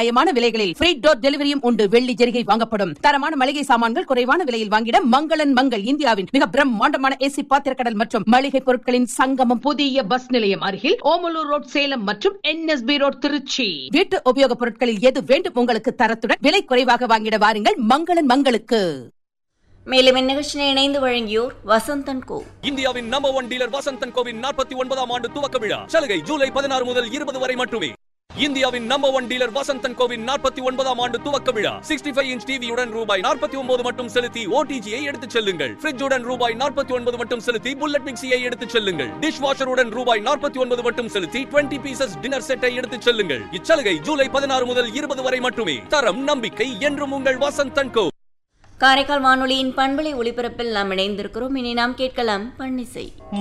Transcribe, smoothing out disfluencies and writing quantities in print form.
நியாயமான விலைகளில் free door டெலிவரியும் உண்டு. வெள்ளி ஜெரிகை வாங்கப்படும். தரமான மளிகை சாமான்கள் குறைவான விலையில் வாங்கிட மங்களன் மங்கள். இந்தியாவின் மிக பிரம்மாண்டமான ஏசி பாத்திரக்கடல் மற்றும் மளிகை பொருட்களின் சங்கமம். புதிய பஸ் நிலையம் அருகில் ஓமலூர் ரோட் சேலம் மற்றும் NSB ரோட் திருச்சி. வீட்டு உபயோகப் பொருட்களில் எது வேண்டும் உங்களுக்கு தரத்துடன் விலை குறைவாக வாங்கிட வாருங்கள் மங்களன் மங்களுக்கு. மேலும் இந்நிகழ்ச்சியை இணைந்து வழங்கியோர் வசந்தன் கோ. இந்தியாவின் நம்பர் 1 டீலர் வசந்தன் கோவின் 49ஆம் ஆண்டு துவக்க விழா சலுகை ஜூலை 16 முதல் 20 வரை மட்டுமே. இந்தியாவின் நம்பர் 1 டீலர் வசந்தன் கோவின் 49ஆம் ஆண்டு துவக்க விழா 65 இன்ச் டிவியுடன் ரூபாய் 49 மட்டும் செலுத்தி ஓடிஜியை எடுத்துச் செல்லுங்கள். ஃப்ரிட்ஜுடன் ரூபாய் 49 மட்டும் செலுத்தி புல்லட் மிக்சியை எடுத்துச் செல்லுங்கள். டிஷ் வாஷருடன் ரூபாய் 49 மட்டும் செலுத்தி 20 பீசஸ் டின்னர் செட்டை எடுத்துச் செல்லுங்கள். இச்சலுகை ஜூலை 16 முதல் 20 வரை மட்டுமே. தரம் நம்பிக்கை என்றும் உங்கள் வசந்தன் கோ. காரைக்கால் வானொலியின் பண்பலை ஒளிபரப்பில் நாம் இணைந்திருக்கிறோம். இனி நாம் கேட்கலாம் பன்னிசை.